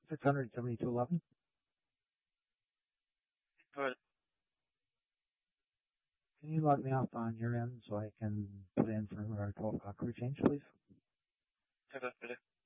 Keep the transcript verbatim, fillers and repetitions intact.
six hundred seventy-two eleven. Go ahead. Can you log me off on your end so I can put in for our twelve o'clock crew change, please? Okay, ready.